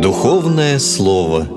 Духовное слово.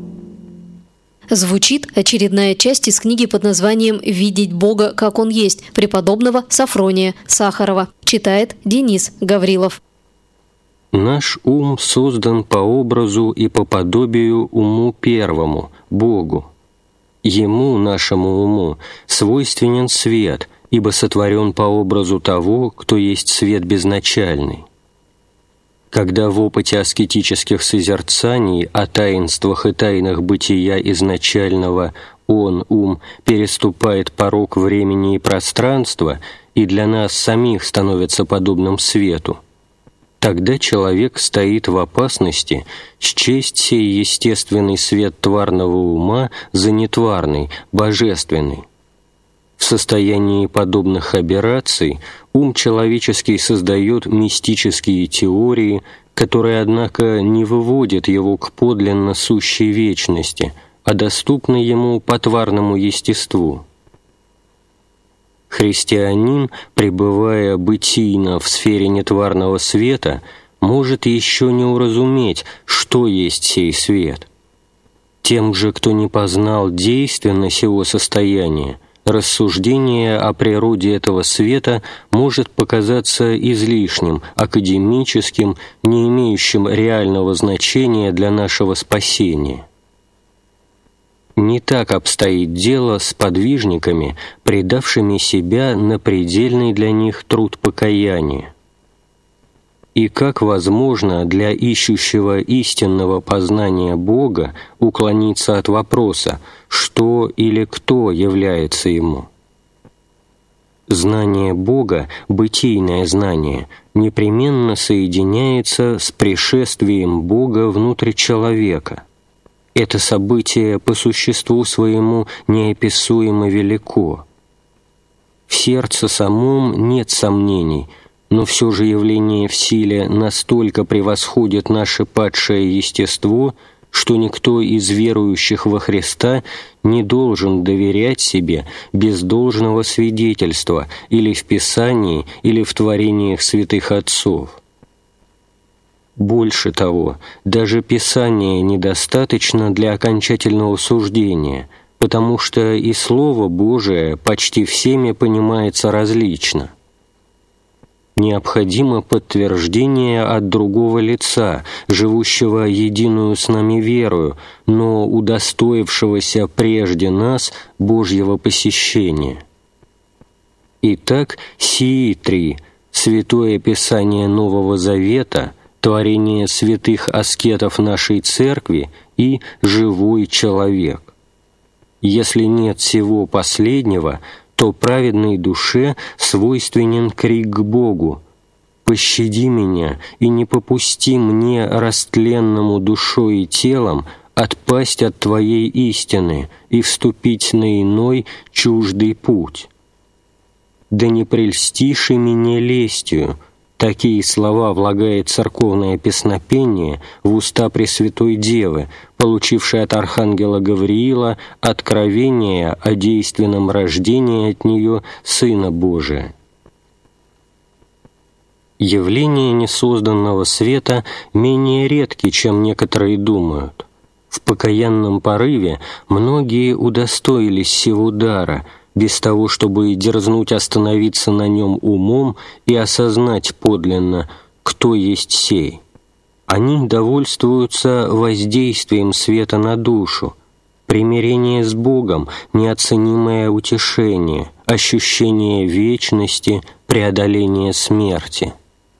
Звучит очередная часть из книги под названием «Видеть Бога, как Он есть» преподобного Сафрония Сахарова. Читает Денис Гаврилов. Наш ум создан по образу и по подобию уму первому, Богу. Ему, нашему уму, свойственен свет, ибо сотворен по образу того, кто есть свет безначальный. Когда в опыте аскетических созерцаний о таинствах и тайнах бытия изначального он, ум, переступает порог времени и пространства и для нас самих становится подобным свету, тогда человек стоит в опасности счесть сей естественный свет тварного ума за нетварный, божественный. В состоянии подобных аберраций ум человеческий создает мистические теории, которые, однако, не выводят его к подлинно сущей вечности, а доступны ему по тварному естеству. Христианин, пребывая бытийно в сфере нетварного света, может еще не уразуметь, что есть сей свет. Тем же, кто не познал действенно сего состояния, рассуждение о природе этого света может показаться излишним, академическим, не имеющим реального значения для нашего спасения. Не так обстоит дело с подвижниками, предавшими себя на предельный для них труд покаяния. И как возможно для ищущего истинного познания Бога уклониться от вопроса, что или кто является ему? Знание Бога, бытийное знание, непременно соединяется с пришествием Бога внутрь человека. Это событие по существу своему неописуемо велико. В сердце самом нет сомнений, но все же явление в силе настолько превосходит наше падшее естество, что никто из верующих во Христа не должен доверять себе без должного свидетельства или в Писании, или в творениях святых отцов. Больше того, даже Писание недостаточно для окончательного суждения, потому что и Слово Божие почти всеми понимается различно. Необходимо подтверждение от другого лица, живущего единую с нами верою, но удостоившегося прежде нас Божьего посещения. Итак, сии три – Святое Писание Нового Завета, творение святых аскетов нашей Церкви и живой человек. Если нет всего последнего – то праведной душе свойственен крик к Богу: «Пощади меня и не попусти мне, растленному душой и телом, отпасть от Твоей истины и вступить на иной, чуждый путь. Да не прельстишь и меня лестью». Такие слова влагает церковное песнопение в уста Пресвятой Девы, получившей от архангела Гавриила откровение о действенном рождении от нее Сына Божия. Явления несозданного света менее редки, чем некоторые думают. В покаянном порыве многие удостоились сего дара, без того, чтобы дерзнуть остановиться на нем умом и осознать подлинно, кто есть сей. Они довольствуются воздействием света на душу, примирение с Богом, неоценимое утешение, ощущение вечности, преодоление смерти.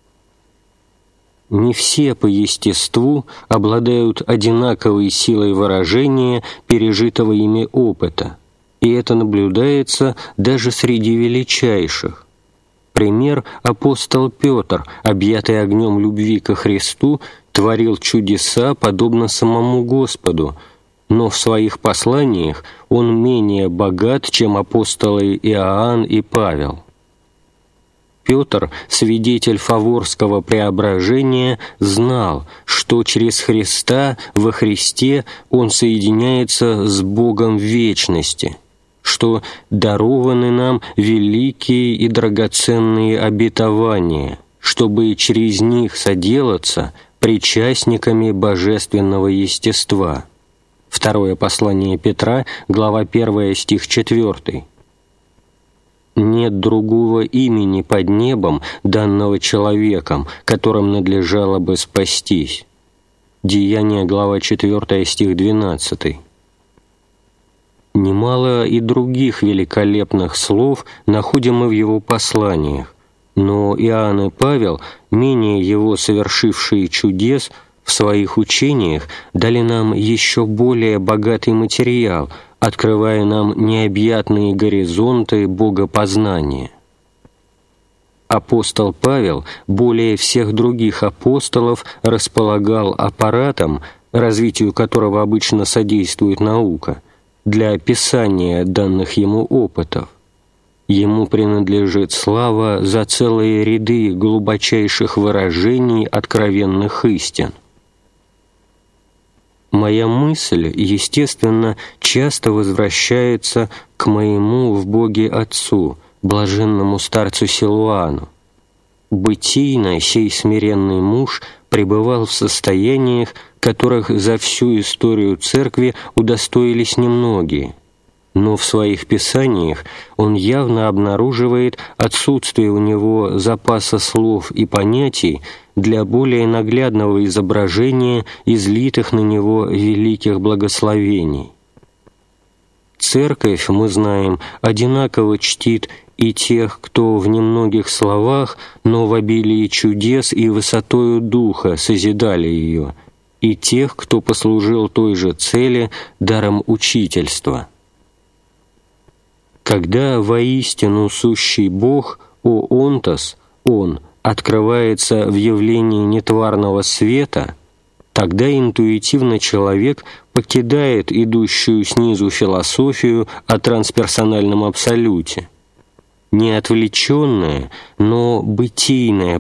Не все по естеству обладают одинаковой силой выражения пережитого ими опыта, и это наблюдается даже среди величайших. Пример: апостол Петр, объятый огнем любви ко Христу, творил чудеса, подобно самому Господу, но в своих посланиях он менее богат, чем апостолы Иоанн и Павел. Петр, свидетель Фаворского преображения, знал, что через Христа, во Христе, он соединяется с Богом в вечности, что дарованы нам великие и драгоценные обетования, чтобы через них соделаться причастниками божественного естества. Второе послание Петра, глава 1, стих 4. «Нет другого имени под небом, данного человеком, которым надлежало бы спастись». Деяния, глава 4, стих 12. Немало и других великолепных слов находим мы в его посланиях, но Иоанн и Павел, менее его совершившие чудес, в своих учениях дали нам еще более богатый материал, открывая нам необъятные горизонты богопознания. Апостол Павел более всех других апостолов располагал аппаратом, развитию которого обычно содействует наука, для описания данных ему опытов. Ему принадлежит слава за целые ряды глубочайших выражений откровенных истин. Моя мысль, естественно, часто возвращается к моему в Боге Отцу, блаженному старцу Силуану. Бытийно сей смиренный муж пребывал в состояниях, которых за всю историю Церкви удостоились немногие, но в своих писаниях он явно обнаруживает отсутствие у него запаса слов и понятий для более наглядного изображения излитых на него великих благословений. Церковь, мы знаем, одинаково чтит и тех, кто в немногих словах, но в обилии чудес и высотою духа созидали ее, и тех, кто послужил той же цели даром учительства. Когда воистину сущий Бог, Онтос, Он, открывается в явлении нетварного света, тогда интуитивно человек покидает идущую снизу философию о трансперсональном абсолюте. Не отвлеченное, но бытийное